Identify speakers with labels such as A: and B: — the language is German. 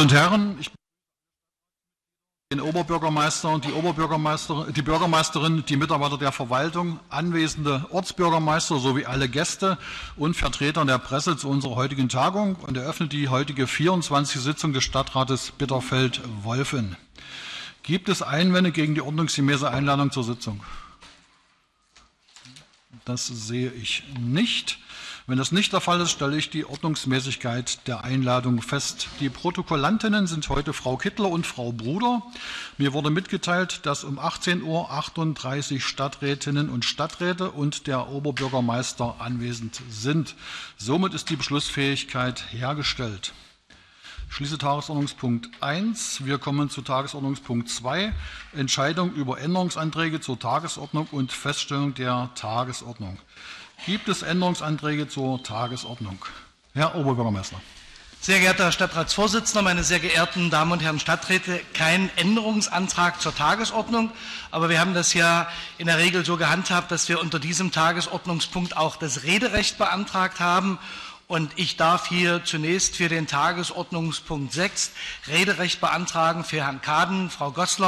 A: und Herren, ich den Oberbürgermeister und die Bürgermeisterin, die Mitarbeiter der Verwaltung, anwesende Ortsbürgermeister sowie alle Gäste und Vertreter der Presse zu unserer heutigen Tagung und eröffne die heutige 24. Sitzung des Stadtrates Bitterfeld-Wolfen. Gibt es Einwände gegen die ordnungsgemäße Einladung zur Sitzung? Das sehe ich nicht. Wenn das nicht der Fall ist, stelle ich die Ordnungsmäßigkeit der Einladung fest. Die Protokollantinnen sind heute Frau Kittler und Frau Bruder. Mir wurde mitgeteilt, dass um 18:38 Uhr Stadträtinnen und Stadträte und der Oberbürgermeister anwesend sind. Somit ist die Beschlussfähigkeit hergestellt. Ich schließe Tagesordnungspunkt 1. Wir kommen zu Tagesordnungspunkt 2. Entscheidung über Änderungsanträge zur Tagesordnung und Feststellung der Tagesordnung. Gibt es Änderungsanträge zur Tagesordnung? Herr Oberbürgermeister.
B: Sehr geehrter Herr Stadtratsvorsitzender, meine sehr geehrten Damen und Herren Stadträte, kein Änderungsantrag zur Tagesordnung, aber wir haben das ja in der Regel so gehandhabt, dass wir unter diesem Tagesordnungspunkt auch das Rederecht beantragt haben. Und ich darf hier zunächst für den Tagesordnungspunkt 6 Rederecht beantragen für Herrn Kaden, Frau Goslar,